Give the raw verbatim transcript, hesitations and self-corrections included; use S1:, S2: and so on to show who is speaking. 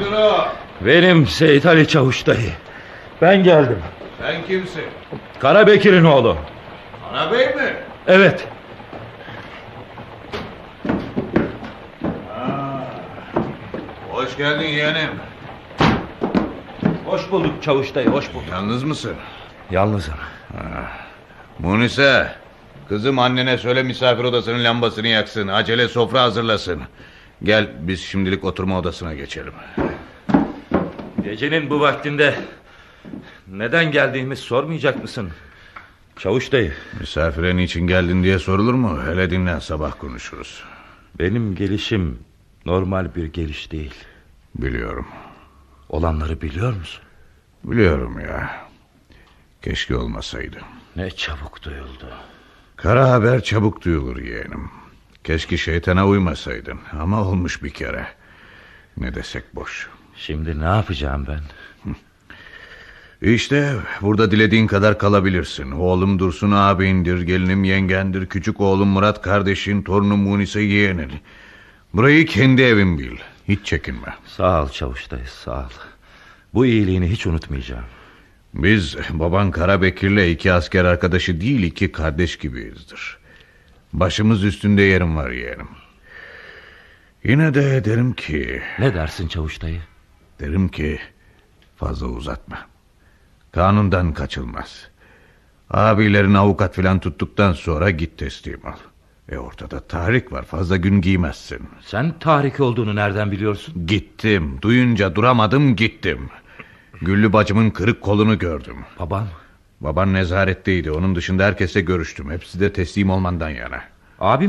S1: Kimdir o?
S2: Benim Seyit Ali Çavuş dayı. Ben geldim.
S1: Sen kimsin?
S2: Karabekir'in oğlu.
S1: Karabey mi?
S2: Evet.
S1: Ha. Hoş geldin yeğenim.
S2: Hoş bulduk Çavuş dayı, hoş bulduk.
S1: Yalnız mısın?
S2: Yalnızım.
S1: Ha. Munise, kızım annene söyle misafir odasının lambasını yaksın. Acele sofra hazırlasın. Gel biz şimdilik oturma odasına geçelim.
S2: Gecenin bu vaktinde neden geldiğimi sormayacak mısın Çavuş dayı?
S1: Misafire niçin geldin diye sorulur mu? Hele dinlen, sabah konuşuruz.
S2: Benim gelişim normal bir geliş değil.
S1: Biliyorum.
S2: Olanları biliyor musun?
S1: Biliyorum ya. Keşke olmasaydı.
S2: Ne çabuk duyuldu.
S1: Kara haber çabuk duyulur yeğenim. Keşke şeytana uymasaydın. Ama olmuş bir kere. Ne desek boş.
S2: Şimdi ne yapacağım ben?
S1: İşte burada dilediğin kadar kalabilirsin. Oğlum Dursun ağabeyindir, gelinim yengendir, küçük oğlum Murat kardeşin, torunum Munise yeğenin. Burayı kendi evin bil. Hiç çekinme.
S2: Sağ ol Çavuş dayı, sağ ol. Bu iyiliğini hiç unutmayacağım.
S1: Biz baban Karabekir'le iki asker arkadaşı değil, iki kardeş gibiyizdir. Başımız üstünde yerim var yeğenim. Yine de derim ki...
S2: Ne dersin Çavuş dayı?
S1: Derim ki fazla uzatma. Kanundan kaçılmaz. Abilerin avukat filan tuttuktan sonra git teslim ol. E ortada tahrik var, fazla gün giymezsin.
S2: Sen tahrik olduğunu nereden biliyorsun?
S1: Gittim, duyunca duramadım, gittim. Güllü bacımın kırık kolunu gördüm.
S2: Babam?
S1: Baban nezaretteydi, onun dışında herkesle görüştüm. Hepsi de teslim olmandan yana.
S2: Abim